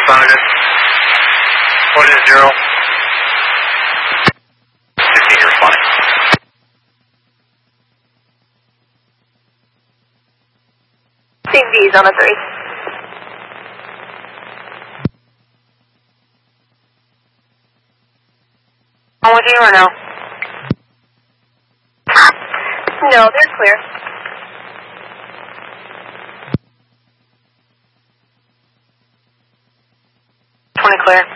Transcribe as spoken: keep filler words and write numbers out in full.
responded. What is zero? fifteen, you're responding. C V's on a three. On with you or no? No, they're clear. twenty clear.